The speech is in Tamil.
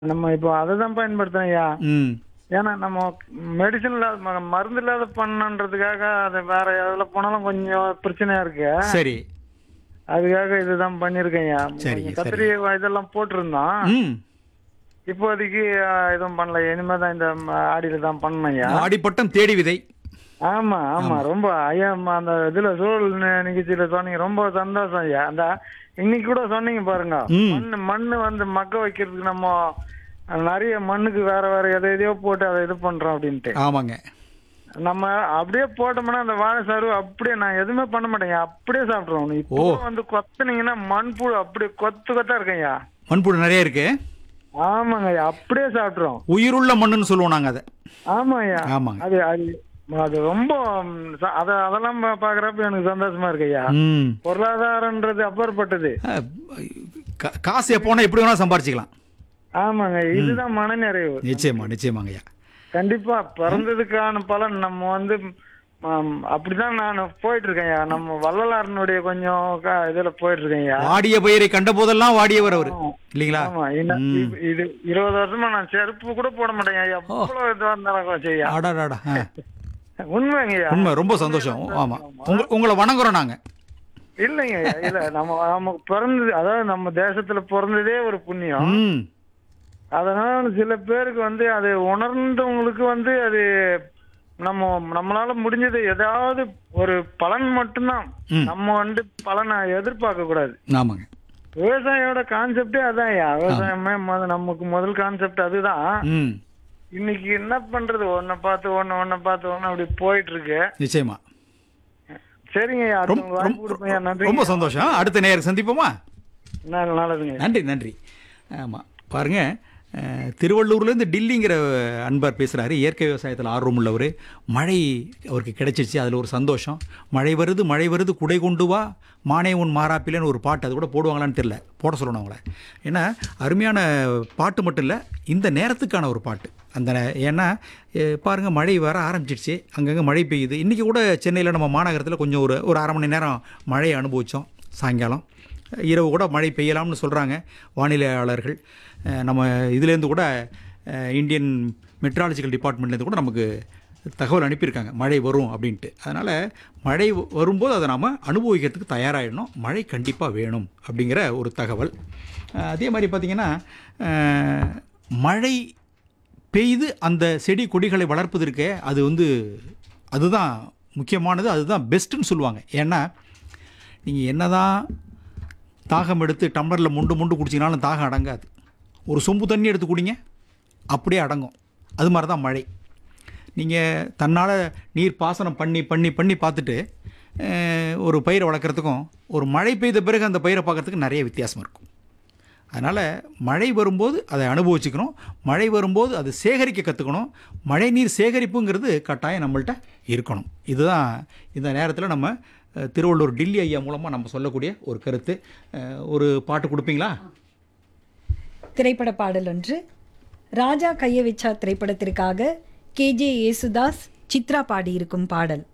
நம்ம இப்போ அதை தான் பயன்படுத்துறோம் ஐயா. ம். ஏன்னா நம்ம மெடிசன் இல்லாத மருந்து இல்லாத பண்ணன்றதுக்காக அது வேற எதுல போனாலும் கொஞ்சம் பிரச்சனையா இருக்கு. சரி. அதுக்காக இதுதான் பண்ணிருக்கேன் ஐயா. சரி, கொஞ்சம் கத்திரி இதெல்லாம் போட்டிருந்தோம். ம். இப்போதைக்கு எதுவும் பண்ணல. இனிமே தான் இந்த ஆடியில தான் பண்ணேன் ஐயா. ஆடிப்பட்டம் தேடி விதை. ஆமா ஆமா ரொம்ப ஐயா அந்த இதுல சூழல் நிகழ்ச்சியில சொன்னீங்க, ரொம்ப சந்தோஷம் ஐயா. அந்த இன்னைக்கு கூட சொன்னீங்க பாருங்க, ம். மண்ணு வந்து மக்க வைக்கிறதுக்கு நம்ம நிறைய மண்ணுக்கு வேற வேற எதையோ போட்டு அதை இது பண்றோம் அப்படின்ட்டு. ஆமாங்க. நம்ம அப்படியே போட்டோம்னா அந்த வாழை சருவு அப்படியே நான் எதுவுமே பண்ண மாட்டேங்க, அப்படியே சாப்பிடுறோம். இப்போ வந்து கொத்துனீங்கன்னா மண்புழு அப்படியே கொத்து கொத்தா இருக்கேன்யா. மண்புழு நிறைய இருக்கு. ஆமாங்க ஐயா, அப்படியே சாப்பிடுறோம். உயிருள்ள மண்ணுன்னு சொல்லுவோம் நாங்க அதை. ஆமா ஐயா. ஆமாங்க. அது அது அது ரொம்ப அதெல்லாம் பாக்குறப்ப எனக்கு சந்தோஷமா இருக்கு ஐயா. ம். பொருளாதாரம்ன்றது அப்பாற்பட்டது. காசு எப்போனா எப்படி வேணா சம்பாரிச்சிக்கலாம். ஆமாங்க, இதுதான் மனநிறைவு. நிச்சயமா நிச்சயமாங்கய்யா. கண்டிப்பா பிறந்ததுக்கான பலன் நம்ம வந்து அப்படிதான் நான் போயிட்டு இருக்கேன்யா. நம்ம வள்ளலாரனுடைய கொஞ்சம் இதுல போயிட்டு இருக்கேன்யா. வாடிய பயிரை கண்ட போதெல்லாம் வாடியவர் அவரு இல்லீங்களா? ஆமா, இது 20 வருஷமா நான் செருப்பு கூட போட மாட்டேங்க. எவ்வளவு இதுவா இருந்தாலும் செய்யா. அடாடாடா. உண்மைங்கய்யா, உண்மை, ரொம்ப சந்தோஷம். ஆமா, உங்களை வணங்குறோம் நாங்க. இல்லைங்க இல்ல, நம்ம பிறந்தது, அதாவது நம்ம தேசத்துல பிறந்ததே ஒரு புண்ணியம். ம். அதனால சில பேருக்கு வந்து அது உணர்ந்தவங்களுக்கு வந்து அது நம்மளால முடிஞ்சது ஏதாவது ஒரு பலன் மட்டும்தான். நம்ம வந்து பலனை எதிர்பார்க்க கூடாது. ஆமாங்க. விவசாயியோட கான்செப்டே அதான். விவசாயமே நமக்கு முதல் கான்செப்ட் அதுதான். ம். இன்னைக்கு என்ன பண்றது, ஒன்ன பார்த்து ஒன்னு அப்படி போயிட்டு இருக்கு. நிச்சயமா. சரிங்க, நன்றி. ரொம்ப சந்தோஷம். அடுத்த நேரம் சந்திப்போமா? நல்லதுங்க. நன்றி நன்றி. ஆமாம், பாருங்க, திருவள்ளூர்லேருந்து டில்லிங்கிற அன்பர் பேசுகிறாரு. இயற்கை விவசாயத்தில் ஆர்வம் உள்ளவர். மழை அவருக்கு கிடைச்சிருச்சு, அதில் ஒரு சந்தோஷம். மழை வருது குடை கொண்டு வா மானே உன் மாறாப்பிலன்னு ஒரு பாட்டு, அது கூட போடுவாங்களான்னு தெரியல, போட சொல்லணும் அவங்கள. ஏன்னா அருமையான பாட்டு மட்டும் இல்லை, இந்த நேரத்துக்கான ஒரு பாட்டு. அந்த ஏன்னா பாருங்கள், மழை வர ஆரம்பிச்சிடுச்சு, அங்கங்கே மழை பெய்யுது. இன்றைக்கி கூட சென்னையில் நம்ம மாநகரத்தில் கொஞ்சம் ஒரு அரை மணி நேரம் மழையை அனுபவித்தோம். சாயங்காலம் இரவு கூட மழை பெய்யலாம்னு சொல்கிறாங்க வானிலையாளர்கள். நம்ம இதுலேருந்து கூட இந்தியன் மெட்ராலஜிக்கல் டிபார்ட்மெண்ட்லேருந்து கூட நமக்கு தகவல் அனுப்பியிருக்காங்க மழை வரும் அப்படின்ட்டு. அதனால் மழை வரும்போது அதை நாம் அனுபவிக்கிறதுக்கு தயாராகிடணும். மழை கண்டிப்பாக வேணும் அப்படிங்கிற ஒரு தகவல். அதே மாதிரி பார்த்திங்கன்னா, மழை பெய்து அந்த செடி கொடிகளை வளர்ப்பதற்கே அதுதான் முக்கியமானது, அதுதான் பெஸ்ட்டுன்னு சொல்லுவாங்க. ஏன்னா நீங்கள் என்ன தான் தாகம் எடுத்து டம்ளரில் மொண்டு குடிச்சிங்கனாலும் தாகம் அடங்காது. ஒரு சொம்பு தண்ணி எடுத்து குடிங்க, அப்படியே அடங்கும். அது மாதிரி தான் மழை. நீங்கள் தன்னால் நீர் பாசனம் பண்ணி பார்த்துட்டு ஒரு பயிரை வளர்க்குறதுக்கும் ஒரு மழை பெய்த பிறகு அந்த பயிரை பார்க்குறதுக்கு நிறைய வித்தியாசம் இருக்கும். அதனால் மழை வரும்போது அதை அனுபவிச்சுக்கணும். மழை வரும்போது அதை சேகரிக்க கற்றுக்கணும். மழை நீர் சேகரிப்புங்கிறது கட்டாயம் நம்மள்கிட்ட இருக்கணும். இதுதான் இந்த நேரத்தில் நம்ம திருவள்ளூர் டில்லி ஐயா மூலமாக நம்ம சொல்லக்கூடிய ஒரு கருத்து. ஒரு பாட்டு கொடுப்பீங்களா? திரைப்பட பாடல் ஒன்று. ராஜா கைய வச்சா திரைப்படத்திற்காக KJ யேசுதாஸ், சித்ரா பாடியிருக்கும் பாடல்.